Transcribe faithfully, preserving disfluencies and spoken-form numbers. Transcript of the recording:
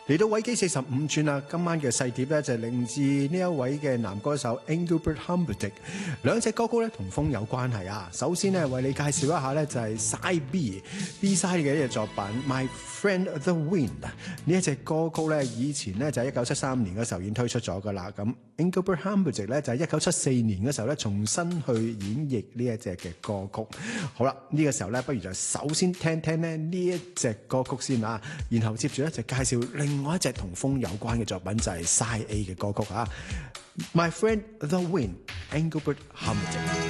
嚟到維基四十五轉啦，今晚嘅細碟咧就係嚟自呢一位嘅男歌手 Engelbert Humperdinck， 兩隻歌曲咧同風有關係啊。首先咧為你介紹一下咧就係 Side B B Side 嘅一隻作品 My Friend the Wind。呢一隻歌曲咧以前咧就係一九七三年嘅時候已經推出咗噶啦。咁 Engelbert Humperdinck 咧就係一九七四年嘅時候咧重新去演繹呢一隻嘅歌曲。好啦，呢、這個時候咧不如就首先聽聽咧呢一隻歌曲先啊，然後接住咧就介紹另外一隻同風有關嘅作品就係 Side A 嘅歌曲啊 My Friend the Wind Engelbert Humperdinck。